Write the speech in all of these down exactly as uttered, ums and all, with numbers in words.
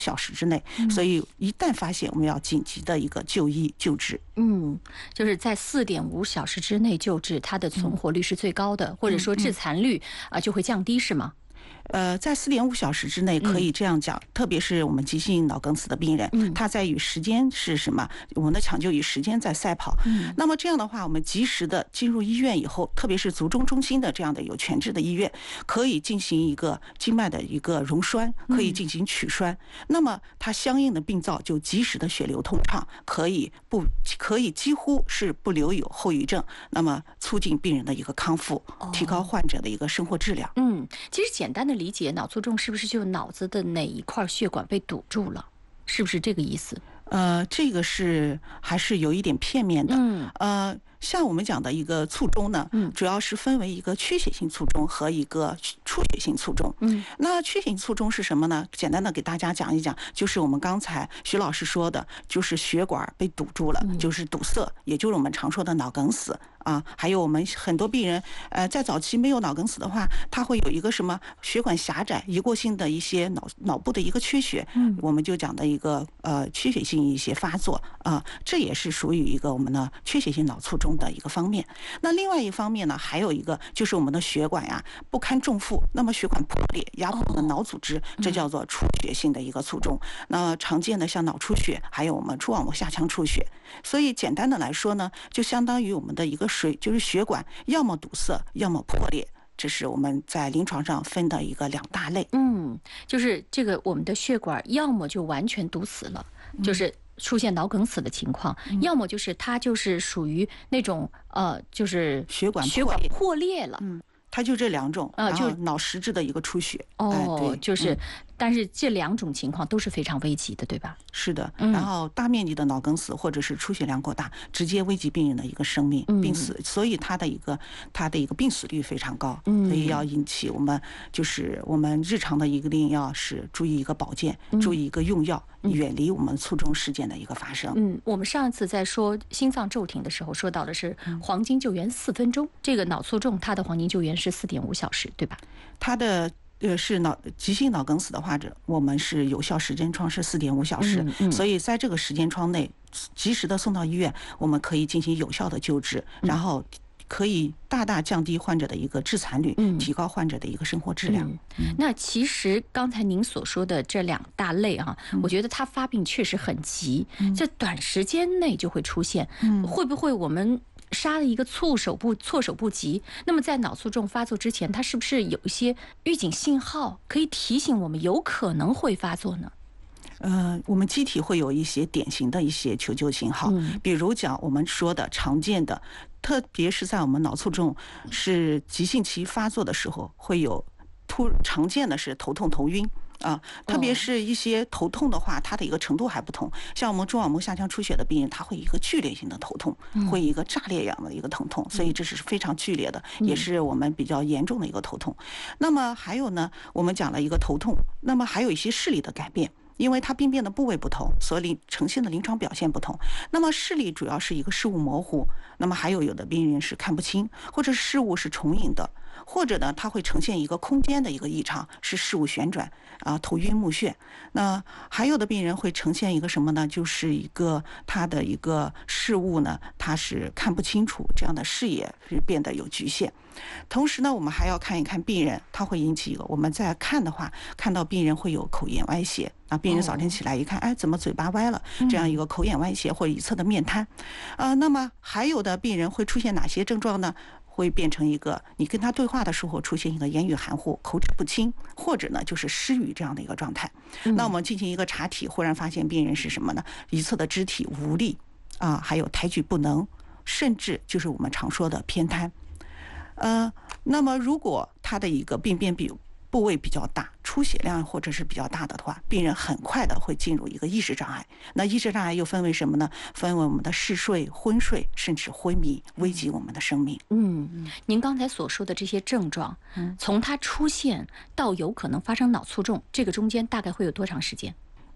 小时之内，所以一旦发现，我们要紧急的一个就医救治。 嗯，就是在四点五小时之内救治，它的存活率是最高的，或者说致残率啊、呃、就会降低，是吗？ 呃，在四点五小时之内可以这样讲，嗯、特别是我们急性脑梗死的病人，嗯、他在与时间是什么？我们的抢救与时间在赛跑。嗯、那么这样的话，我们及时的进入医院以后，特别是卒中中心的这样的有全治的医院，可以进行一个静脉的一个溶栓，可以进行取栓。嗯、那么它相应的病灶就及时的血流通畅，可以不可以几乎是不留有后遗症，那么促进病人的一个康复，提高患者的一个生活质量。 嗯，其实简单的理解，脑卒中是不是就脑子的哪一块血管被堵住了？是不是这个意思？ 呃，这个是还是有一点片面的。嗯，呃，像我们讲的一个卒中呢，嗯，主要是分为一个缺血性卒中和一个出血性卒中。嗯，那缺血性卒中是什么呢？简单的给大家讲一讲，就是我们刚才徐老师说的，就是血管被堵住了，就是堵塞，也就是我们常说的脑梗死。啊，还有我们很多病人，呃，在早期没有脑梗死的话，他会有一个什么血管狭窄、一过性的一些脑脑部的一个缺血，嗯，我们就讲的一个呃缺血性一些发作啊，这也是属于一个我们的缺血性脑卒中的一个方面。那另外一方面呢，还有一个就是我们的血管呀不堪重负，那么血管破裂压迫我们的脑组织，这叫做出血性的一个卒中。那常见的像脑出血，还有我们蛛网膜下腔出血。所以简单的来说呢，就相当于我们的一个水，就是血管要么堵塞，要么破裂，这是我们在临床上分的一个两大类。 嗯，就是这个我们的血管要么就完全堵死了，就是出现脑梗死的情况，嗯、要么就是它就是属于那种呃，就是血管血管破裂了。 嗯，它就这两种啊，就脑实质的一个出血。 哦， 哎、对， 就是。 嗯但是这两种情况都是非常危急的，对吧？ 是的，然后大面积的脑梗死或者是出血量过大，直接危及病人的一个生命病死，所以它的一个它的一个病死率非常高，所以要引起我们就是我们日常的一个定要是注意一个保健，注意一个用药，远离我们卒中事件的一个发生。 嗯，我们上一次在说心脏骤停的时候说到的是黄金救援四分钟，这个脑卒中它的黄金救援是四点五小时，对吧？ 它的。呃，是脑急性脑梗死的患者，我们是有效时间窗是四点五小时，嗯嗯、所以在这个时间窗内，及时的送到医院，我们可以进行有效的救治，嗯、然后可以大大降低患者的一个致残率，嗯、提高患者的一个生活质量。 嗯嗯、那其实刚才您所说的这两大类哈、啊，嗯、我觉得它发病确实很急，嗯、在短时间内就会出现，嗯、会不会我们？杀了一个措手不措手不及。那么在脑卒中发作之前，它是不是有一些预警信号可以提醒我们有可能会发作呢？ 呃，我们机体会有一些典型的一些求救信号，嗯、比如讲我们说的常见的，特别是在我们脑卒中是急性期发作的时候，会有突常见的是头痛头晕。啊，特别是一些头痛的话，它的一个程度还不同。像我们蛛网膜下腔出血的病人，他会有一个剧烈性的头痛，会有一个炸裂样的一个疼痛，所以这是非常剧烈的，也是我们比较严重的一个头痛。那么还有呢，我们讲了一个头痛，那么还有一些视力的改变。因为它病变的部位不同，所以呈现的临床表现不同。那么视力主要是一个视物模糊，那么还有有的病人是看不清，或者视物是重影的，或者呢，它会呈现一个空间的一个异常，是视物旋转啊，头晕目眩。那还有的病人会呈现一个什么呢？就是一个他的一个视物呢，他是看不清楚，这样的视野是变得有局限。同时呢，我们还要看一看病人，他会引起一个我们在看的话，看到病人会有口眼歪斜啊，病人早晨起来一看，哎，怎么嘴巴歪了？这样一个口眼歪斜或者一侧的面瘫，啊，那么还有的病人会出现哪些症状呢？会变成一个你跟他对话的时候出现一个言语含糊、口齿不清，或者呢就是失语这样的一个状态。那我们进行一个查体，忽然发现病人是什么呢？一侧的肢体无力啊，还有抬举不能，甚至就是我们常说的偏瘫。呃，那么如果他的一个病变比部位比较大，出血量或者是比较大的话，病人很快的会进入一个意识障碍。那意识障碍又分为什么呢？分为我们的嗜睡、昏睡，甚至昏迷，危及我们的生命。 嗯，您刚才所说的这些症状，从它出现到有可能发生脑卒中，这个中间大概会有多长时间？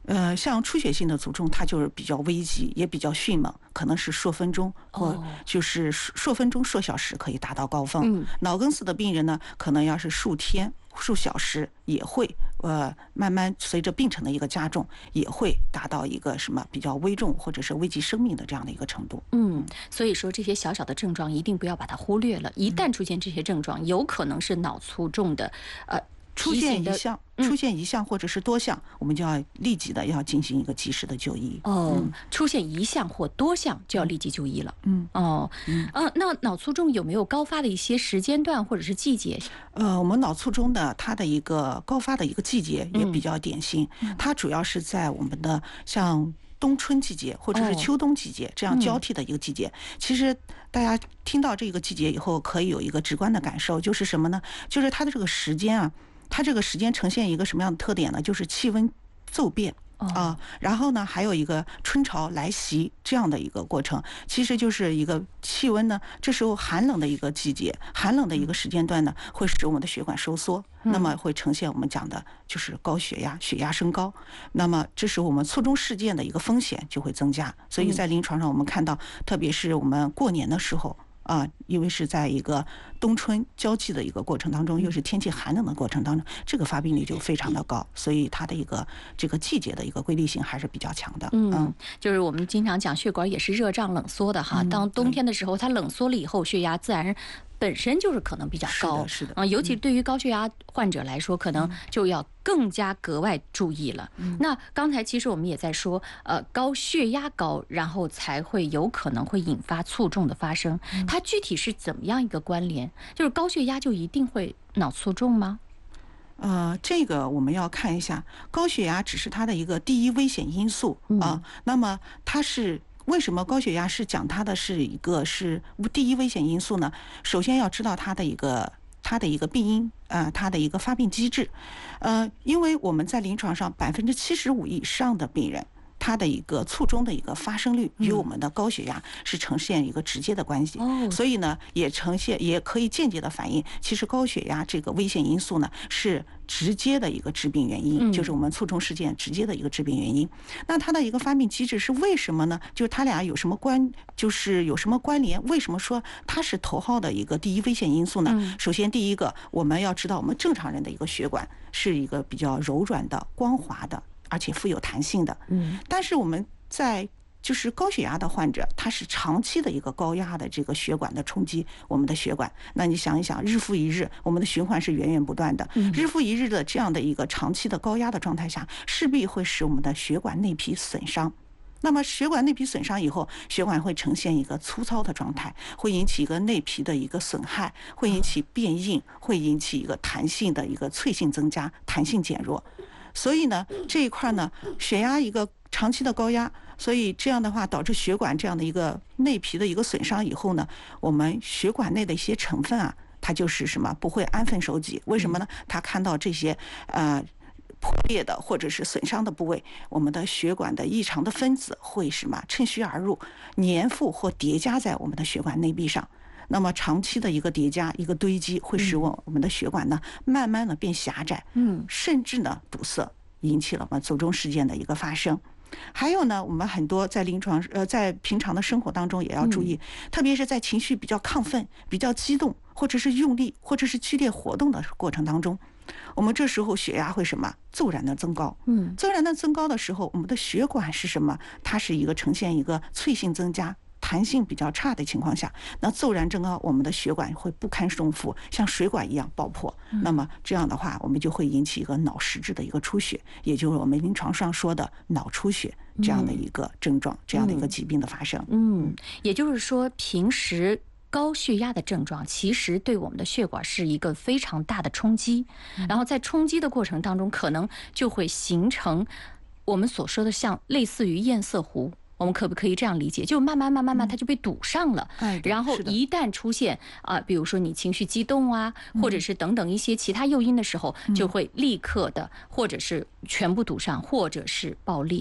呃，像出血性的卒中，它就是比较危急，也比较迅猛，可能是数分钟或就是数分钟、数小时可以达到高峰。嗯、脑梗死的病人呢，可能要是数天、数小时也会呃慢慢随着病程的一个加重，也会达到一个什么比较危重或者是危及生命的这样的一个程度。 嗯，所以说这些小小的症状一定不要把它忽略了，一旦出现这些症状，有可能是脑卒中的呃。 出现一项、嗯、出现一项或者是多项，我们就要立即的要进行一个及时的就医。 哦，嗯、出现一项或多项就要立即就医了。 嗯， 哦，嗯，呃，那脑卒中有没有高发的一些时间段或者是季节？ 呃，我们脑卒中的它的一个高发的一个季节也比较典型，嗯、它主要是在我们的像冬春季节或者是秋冬季节、哦、这样交替的一个季节。嗯、其实大家听到这个季节以后，可以有一个直观的感受，就是什么呢？就是它的这个时间啊。它这个时间呈现一个什么样的特点呢？就是气温骤变啊、呃，然后呢，还有一个春潮来袭这样的一个过程，其实就是一个气温呢，这时候寒冷的一个季节，寒冷的一个时间段呢，会使我们的血管收缩，那么会呈现我们讲的就是高血压，血压升高，那么这时候我们卒中事件的一个风险就会增加，所以在临床上我们看到，特别是我们过年的时候。啊，因为是在一个冬春交际的一个过程当中，又是天气寒冷的过程当中，这个发病率就非常的高，所以它的一个这个季节的一个规律性还是比较强的。 嗯，就是我们经常讲血管也是热胀冷缩的哈，当冬天的时候它冷缩了以后，血压自然本身就是可能比较高， 是的， 啊、呃，尤其对于高血压患者来说，可能就要更加格外注意了。嗯、那刚才其实我们也在说，呃，高血压高，然后才会有可能会引发卒中的发生。嗯、它具体是怎么样一个关联？就是高血压就一定会脑卒中吗？ 呃，这个我们要看一下，高血压只是它的一个第一危险因素啊、呃。那么它是。为什么高血压是讲它的是一个是第一危险因素呢？首先要知道它的一个它的一个病因啊、呃，它的一个发病机制，呃，因为我们在临床上百分之七十五以上的病人。它的一个卒中的一个发生率与我们的高血压是呈现一个直接的关系，嗯、所以呢，也呈现也可以间接的反映，其实高血压这个危险因素呢是直接的一个致病原因，嗯、就是我们卒中事件直接的一个致病原因。那它的一个发病机制是为什么呢？就是它俩有什么关，就是有什么关联？为什么说它是头号的一个第一危险因素呢？嗯、首先，第一个我们要知道，我们正常人的一个血管是一个比较柔软的、光滑的。而且富有弹性的，嗯，但是我们在就是高血压的患者，他是长期的一个高压的这个血管的冲击我们的血管。那你想一想，日复一日，我们的循环是源源不断的，日复一日的这样的一个长期的高压的状态下，势必会使我们的血管内皮损伤。那么血管内皮损伤以后，血管会呈现一个粗糙的状态，会引起一个内皮的一个损害，会引起变硬，会引起一个弹性的一个脆性增加，弹性减弱。所以呢，这一块呢，血压一个长期的高压，所以这样的话导致血管这样的一个内皮的一个损伤以后呢，我们血管内的一些成分啊，它就是什么不会安分守己。为什么呢？它看到这些呃破裂的或者是损伤的部位，我们的血管的异常的分子会什么趁虚而入，粘附或叠加在我们的血管内壁上。那么长期的一个叠加、一个堆积，会使我我们的血管呢慢慢的变狭窄，嗯，甚至呢堵塞，引起了我们卒中事件的一个发生。还有呢，我们很多在临床呃在平常的生活当中也要注意，特别是在情绪比较亢奋、比较激动，或者是用力，或者是剧烈活动的过程当中，我们这时候血压会什么骤然的增高，嗯，骤然的增高的时候，我们的血管是什么？它是一个呈现一个脆性增加。弹性比较差的情况下，那骤然增高，我们的血管会不堪重负，像水管一样爆破。那么这样的话，我们就会引起一个脑实质的一个出血，也就是我们临床上说的脑出血这样的一个症状，这样的一个疾病的发生。 嗯，也就是说，平时高血压的症状其实对我们的血管是一个非常大的冲击，然后在冲击的过程当中，可能就会形成我们所说的像类似于堰塞湖。我们可不可以这样理解？就慢慢慢慢慢，它就被堵上了。 嗯、 然后一旦出现啊、呃，比如说你情绪激动啊，或者是等等一些其他诱因的时候，嗯、就会立刻的，或者是全部堵上，或者是爆裂。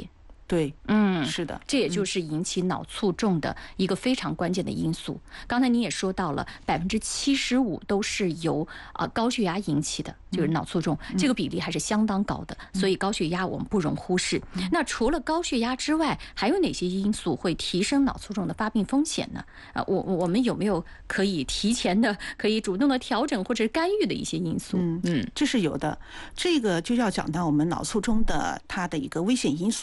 对， 嗯， 是的， 这也就是引起脑卒中的一个非常关键的因素。刚才您也说到了，百分之七十五都是由啊高血压引起的，就是脑卒中，这个比例还是相当高的。所以高血压我们不容忽视。那除了高血压之外，还有哪些因素会提升脑卒中的发病风险呢？啊，我我们有没有可以提前的、可以主动的调整或者干预的一些因素？ 嗯嗯，这是有的。这个就要讲到我们脑卒中的它的一个危险因素。